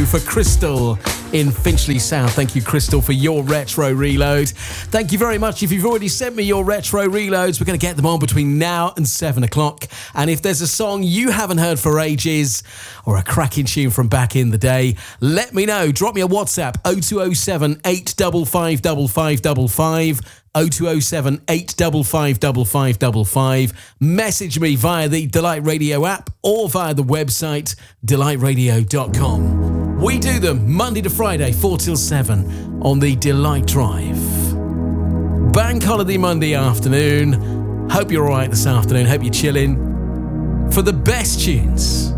through for Crystal in Finchley South. Thank you, Crystal, for your retro reload. Thank you very much. If you've already sent me your retro reloads, we're going to get them on between now and 7 o'clock. And if there's a song you haven't heard for ages or a cracking tune from back in the day, let me know. Drop me a WhatsApp, 0207 855 5555. 0207 855 5555. Message me via the Delight Radio app or via the website delightradio.com. We do them Monday to Friday, 4 till 7 on the Delight Drive. Bank holiday Monday afternoon. Hope you're all right this afternoon. Hope you're chilling. For the best tunes